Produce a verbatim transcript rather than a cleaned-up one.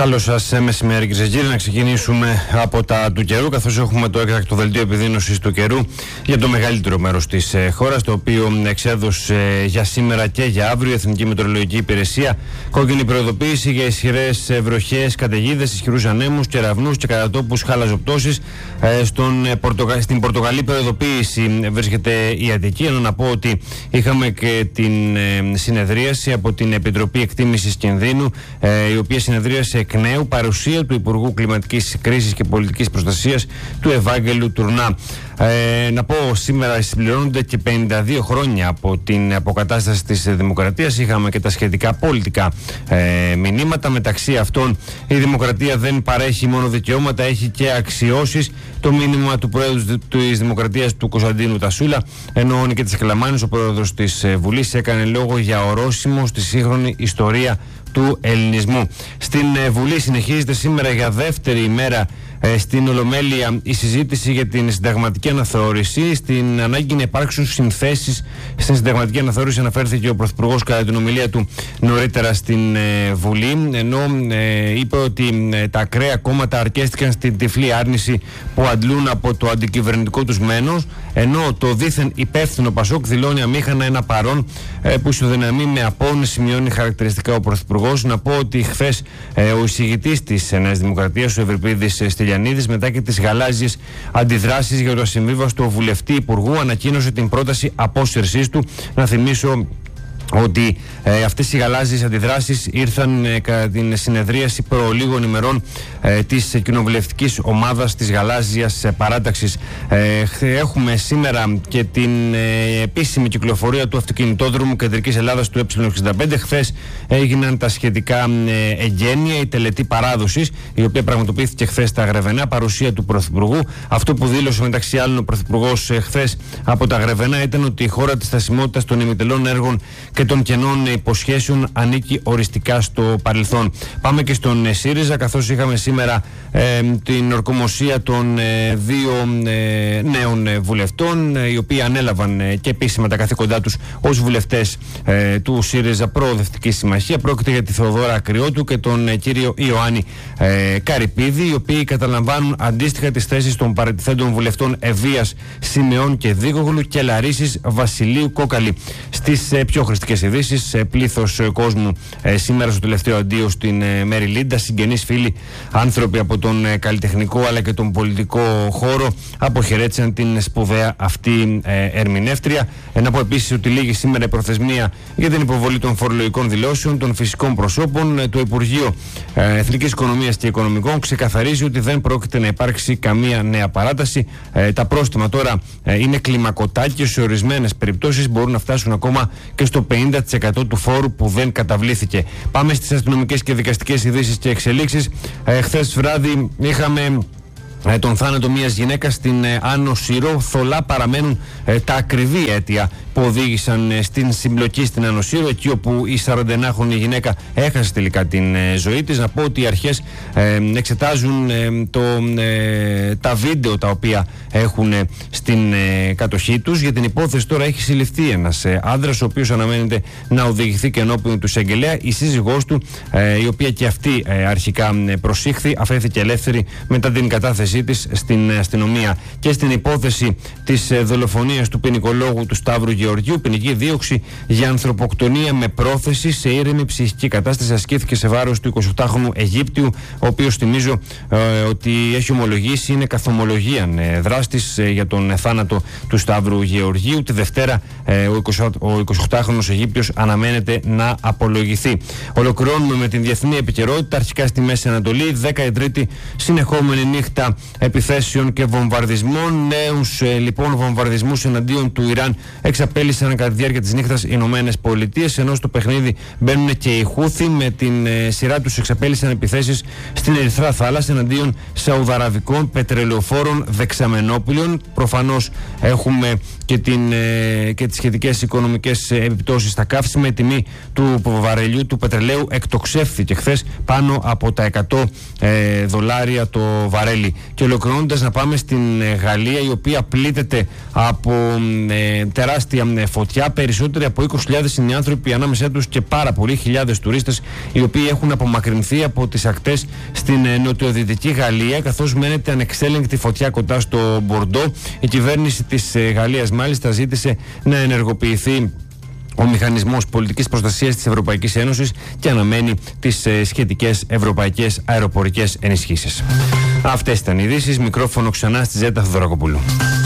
Καλό σας μεσημέρι, κυρίες και κύριοι. Να ξεκινήσουμε από τα του καιρού, καθώς έχουμε το έκτακτο δελτίο επιδείνωσης του καιρού για το μεγαλύτερο μέρος της ε, χώρας, το οποίο εξέδωσε ε, για σήμερα και για αύριο η Εθνική Μετεωρολογική Υπηρεσία κόκκινη προειδοποίηση για ισχυρές ε, βροχές, καταιγίδες, ισχυρούς ανέμους, κεραυνούς και κατά τόπους χαλαζοπτώσεις. Ε, στον, ε, Πορτογα... Στην Πορτογαλή προειδοποίηση ε, βρίσκεται η Αττική, ενώ να πω ότι είχαμε και την ε, συνεδρίαση από την Επιτροπή Εκτίμησης Κινδύνου, ε, η οποία συνεδρίασε εκ νέου, παρουσία του Υπουργού Κλιματικής Κρίσης και Πολιτικής Προστασίας, του Ευάγγελου Τουρνά. Ε, να πω, σήμερα συμπληρώνονται και πενήντα δύο χρόνια από την αποκατάσταση της δημοκρατίας. Είχαμε και τα σχετικά πολιτικά ε, μηνύματα. Μεταξύ αυτών, η δημοκρατία δεν παρέχει μόνο δικαιώματα, έχει και αξιώσεις. Το μήνυμα του Προέδρου της Δημοκρατίας, του Κωνσταντίνου Τασούλα, ενώ ο Νικήτης Ακλαμάνης, ο Πρόεδρος της Βουλής, έκανε λόγο για ορόσημο στη σύγχρονη ιστορία του ελληνισμού. Στην Βουλή συνεχίζεται σήμερα για δεύτερη ημέρα ε, στην Ολομέλεια η συζήτηση για την συνταγματική αναθεώρηση. Στην ανάγκη να υπάρξουν συνθέσεις στην συνταγματική αναθεώρηση αναφέρθηκε ο Πρωθυπουργός κατά την ομιλία του νωρίτερα στην ε, Βουλή, ενώ ε, είπε ότι ε, τα ακραία κόμματα αρκέστηκαν στην τυφλή άρνηση που αντλούν από το αντικυβερνητικό τους μένος, ενώ το δίθεν υπεύθυνο Πασόκ δηλώνει αμήχανα ένα παρόν ε, που ισοδυναμεί με απόνη, σημειώνει χαρακτηριστικά ο Πρωθυπουργός. Να πω ότι χθες ε, ο εισηγητής της Νέας Δημοκρατίας, ο Ευρυπίδης Στυλιανίδης, μετά και τις γαλάζιες αντιδράσεις για το ασυμβίβαστο βουλευτή υπουργού, ανακοίνωσε την πρόταση απόσυρσής του. Να θυμίσω ότι ε, αυτές οι γαλάζιες αντιδράσεις ήρθαν ε, κατά την συνεδρίαση προ λίγων ημερών ε, της κοινοβουλευτικής ομάδας της γαλάζιας ε, παράταξης. Ε, έχουμε σήμερα και την ε, επίσημη κυκλοφορία του αυτοκινητόδρομου Κεντρικής Ελλάδας του Ε εξήντα πέντε. Χθες έγιναν τα σχετικά ε, εγγένεια, η τελετή παράδοσης, η οποία πραγματοποιήθηκε χθες στα Γρεβενά, παρουσία του Πρωθυπουργού. Αυτό που δήλωσε μεταξύ άλλων ο Πρωθυπουργός ε, χθες από τα Γρεβενά ήταν ότι η χώρα της στασιμότητας των ημιτελών έργων και των κενών υποσχέσεων ανήκει οριστικά στο παρελθόν. Πάμε και στον ε, ΣΥΡΙΖΑ, καθώς είχαμε σήμερα ε, την ορκομοσία των ε, δύο ε, νέων ε, βουλευτών, ε, οι οποίοι ανέλαβαν ε, και επίσημα τα καθήκοντά τους ως βουλευτές ε, του ΣΥΡΙΖΑ Προοδευτική Συμμαχία. Πρόκειται για τη Θεοδόρα Ακριώτου και τον ε, κύριο Ιωάννη ε, Καρυπίδη, οι οποίοι καταλαμβάνουν αντίστοιχα τις θέσεις των παραιτηθέντων βουλευτών Ευβίας Σιμεών και Δίκογλου και Λαρίσης Βασιλείου Κόκαλη. Στις ε, πιο χρηστικές ειδήσεις, πλήθος κόσμου ε, σήμερα στο τελευταίο αντίο στην ε, Μέρι Λίντα, συγγενείς, φίλοι, άνθρωποι από τον ε, καλλιτεχνικό αλλά και τον πολιτικό χώρο αποχαιρέτησαν την σπουδαία αυτή ε, ερμηνεύτρια. Ε, να πω επίσης ότι λήγει σήμερα η προθεσμία για την υποβολή των φορολογικών δηλώσεων των φυσικών προσώπων. Ε, το Υπουργείο ε, Εθνικής Οικονομίας και Οικονομικών ξεκαθαρίζει ότι δεν πρόκειται να υπάρξει καμία νέα παράταση. Ε, τα πρόστιμα τώρα ε, είναι κλιμακωτά και σε ορισμένες περιπτώσεις μπορούν να φτάσουν ακόμα και στο πενήντα τοις εκατό του φόρου που δεν καταβλήθηκε. Πάμε στις αστυνομικές και δικαστικές ειδήσεις και εξελίξεις. Ε, χθες βράδυ είχαμε ε, τον θάνατο μιας γυναίκας στην ε, Άνω Σύρο. Θολά παραμένουν ε, τα ακριβή αίτια που οδήγησαν ε, στην συμπλοκή στην Άνω Σύρο, εκεί όπου η σαρανταενάχρονη γυναίκα έχασε τελικά την ε, ζωή της. Να πω ότι οι αρχές ε, εξετάζουν ε, το, ε, τα βίντεο τα οποία έχουν ε, στην ε, κατοχή τους. Για την υπόθεση τώρα έχει συλληφθεί ένας ε, άνδρας, ο οποίος αναμένεται να οδηγηθεί και ενώπιον του εισαγγελέα. Η σύζυγός του, ε, η οποία και αυτή ε, αρχικά ε, προσήχθη, αφέθηκε ελεύθερη μετά την κατάθεσή της στην αστυνομία. Και στην υπόθεση της ε, δολοφονίας του ποινικολόγου του Σταύρου Γεωργίου, ποινική δίωξη για ανθρωποκτονία με πρόθεση σε ήρεμη ψυχική κατάσταση ασκήθηκε σε βάρος του εικοσιοκτάχρονου Αιγύπτιου, ο οποίος, θυμίζω ε, ότι έχει ομολογήσει, είναι καθομολογίαν ε, δράστης ε, για τον ε, θάνατο του Σταύρου Γεωργίου. Τη Δευτέρα ε, ο, είκοσι, ο εικοσιοκτάχρονος Αιγύπτιος αναμένεται να απολογηθεί. Ολοκληρώνουμε με την διεθνή επικαιρότητα. Αρχικά στη Μέση Ανατολή, δέκατη τρίτη συνεχόμενη νύχτα επιθέσεων και βομβαρδισμών. Νέους ε, λοιπόν βομβαρδισμούς εναντίον του Ιράν εξαπέλυσαν κατά τη διάρκεια της νύχτας οι Ηνωμένες Πολιτείες, ενώ στο παιχνίδι μπαίνουν και οι Χούθι. Με την ε, σειρά τους εξαπέλυσαν επιθέσεις στην Ερυθρά Θάλασσα εναντίον σαουδαραβικών πετρελαιοφόρων δεξαμενόπυλων. Προφανώς έχουμε και, την, ε, και τις σχετικές οικονομικές επιπτώσεις στα καύσιμα. Η τιμή του βαρελιού του πετρελαίου εκτοξεύθηκε χθες πάνω από τα εκατό ε, δολάρια το βαρέλι. Και ολοκληρώνοντας, να πάμε στην ε, Γαλλία, η οποία πλήττεται από ε, τεράστια τεράστια φωτιά. Περισσότεροι από είκοσι χιλιάδες είναι οι άνθρωποι, ανάμεσά τους και πάρα πολλοί χιλιάδες τουρίστες, οι οποίοι έχουν απομακρυνθεί από τις ακτές στην νοτιοδυτική Γαλλία, καθώς μένεται ανεξέλεγκτη φωτιά κοντά στο Μπορντό. Η κυβέρνηση της Γαλλίας μάλιστα ζήτησε να ενεργοποιηθεί ο μηχανισμός πολιτικής προστασίας της Ευρωπαϊκής Ένωσης και αναμένει τις ε, σχετικές ευρωπαϊκές αεροπορικές ενισχύσεις. Αυτές ήταν οι ειδήσεις. Μικρόφωνο ξανά στη Ζέτα Θοδωρακοπούλου.